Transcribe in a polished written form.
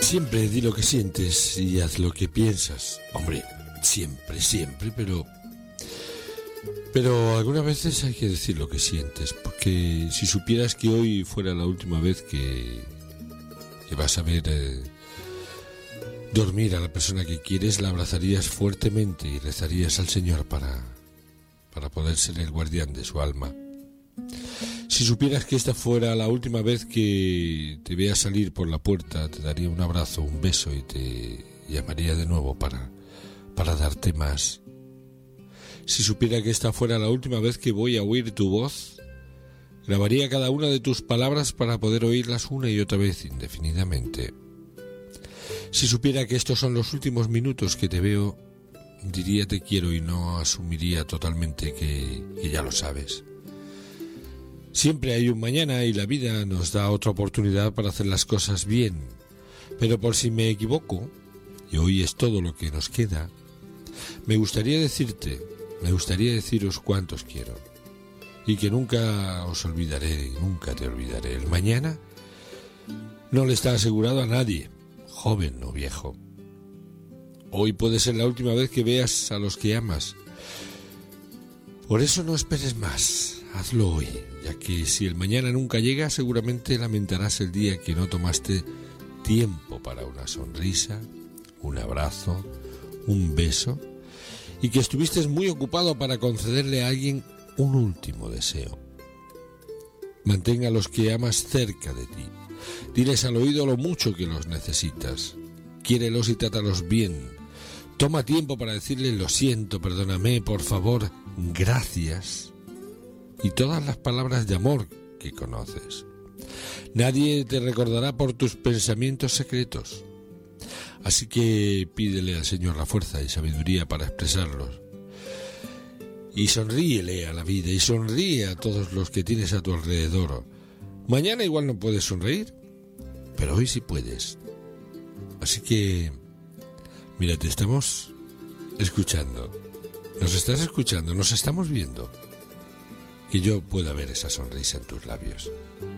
Siempre di lo que sientes y haz lo que piensas. Hombre, siempre, pero algunas veces hay que decir lo que sientes, porque si supieras que hoy fuera la última vez que vas a ver dormir a la persona que quieres, la abrazarías fuertemente y rezarías al Señor para poder ser el guardián de su alma. Si supieras que esta fuera la última vez que te veas salir por la puerta, te daría un abrazo, un beso y te llamaría de nuevo para darte más. Si supiera que esta fuera la última vez que voy a oír tu voz, grabaría cada una de tus palabras para poder oírlas una y otra vez indefinidamente. Si supiera que estos son los últimos minutos que te veo, diría te quiero y no asumiría totalmente que ya lo sabes. Siempre hay un mañana y la vida nos da otra oportunidad para hacer las cosas bien. Pero por si me equivoco, y hoy es todo lo que nos queda, me gustaría deciros cuántos quiero. Y que nunca os olvidaré, nunca te olvidaré. El mañana no le está asegurado a nadie, joven o viejo. Hoy puede ser la última vez que veas a los que amas. Por eso no esperes más, hazlo hoy, ya que si el mañana nunca llega, seguramente lamentarás el día que no tomaste tiempo para una sonrisa, un abrazo, un beso, y que estuviste muy ocupado para concederle a alguien un último deseo. Mantenga a los que amas cerca de ti, diles al oído lo mucho que los necesitas, quiérelos y trátalos bien. Toma tiempo para decirles lo siento, perdóname, por favor, gracias y todas las palabras de amor que conoces. Nadie te recordará por tus pensamientos secretos, así que pídele al Señor la fuerza y sabiduría para expresarlos. Y sonríele a la vida y sonríe a todos los que tienes a tu alrededor. Mañana igual no puedes sonreír, pero hoy sí puedes. Así que mira, te estamos escuchando, nos estás escuchando, nos estamos viendo. Que yo pueda ver esa sonrisa en tus labios.